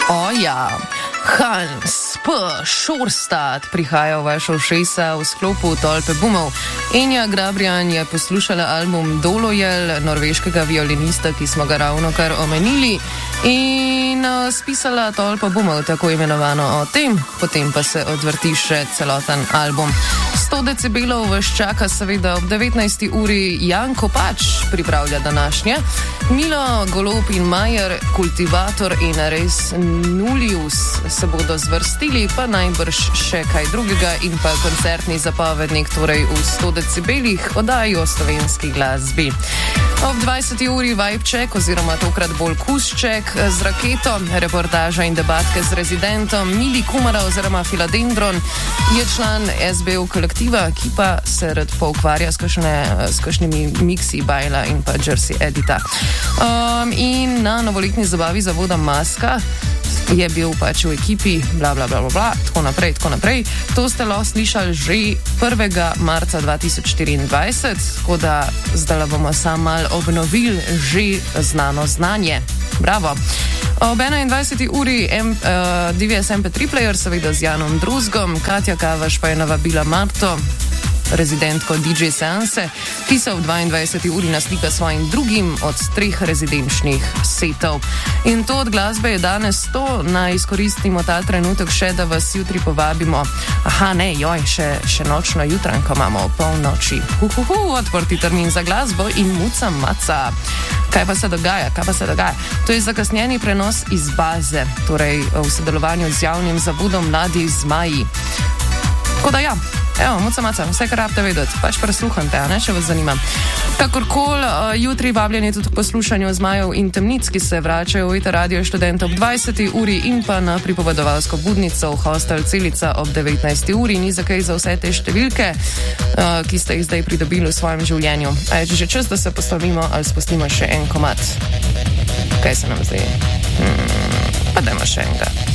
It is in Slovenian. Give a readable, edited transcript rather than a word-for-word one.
Oja, Hans P. Šorstad prihaja v vašo ušesa v sklopu Tolpe bumov. Enja Grabrian je poslušala album Dolojel norveškega violinista, ki smo ga ravno kar omenili, in spisala Tolpa bumov, tako imenovano o tem, potem pa se odvrti še celoten album. 100 decibelov vas čaka seveda ob 19. uri Jan Kopač pripravlja današnje. Milo, Golob in Majer, Kultivator in res Nullius se bodo zvrstili, pa najbrž še kaj drugega in pa koncertni zapovednik, torej v 100 decibelih oddaji o slovenski glasbi. Ob 20. uri Vibeček oziroma tokrat bolj Kusček z Raketo, reportaža in debatke z rezidentom. Mili Kumara oziroma Filadendron je član SBO kolektiva, ki pa se rad poukvarja s kakšnimi miksi Bajla in pa Jersey Edita. In na novoletni zabavi zavoda Maska je bil pač v ekipi, bla, bla, bla, bla, tako naprej. To ste lahko slišali že 1. marca 2024, tako da zdaj bomo samo mal obnovili že znano znanje. Bravo. Ob 21. uri DVS MP3 player, seveda z Janom Druzgom, Katja Kavaš pa je navabila Marto, rezidentko DJ Seanse, ki se v 22. uri naslika svojim drugim od 3 rezidenčnih setov. In to od glasbe je danes to. Naj izkoristimo ta trenutek še, da vas jutri povabimo. Še nočno jutranko imamo o polnoči. Odprti termin za glasbo in muca maca. Kaj pa se dogaja? To je zakasnjeni prenos iz baze, torej v sodelovanju z javnim zavodom Mladi Zmaji. Tako da ja, evo, muca maca, vse kar rabite vedeti, pač presluhajte, če vas zanima. Kakorkoli, jutri vabljeni tudi k poslušanju Zmajev in temnic, ki se vračajo v Radio Študent ob 20. uri in pa na pripovedovalsko budnico v hostel Celica ob 19. uri. Ni za kaj za vse te številke, ki ste jih zdaj pridobili v svojem življenju. A je že čas, da se poslovimo ali spustimo še en komad? Kaj se nam zdi? Pa dajmo še enega.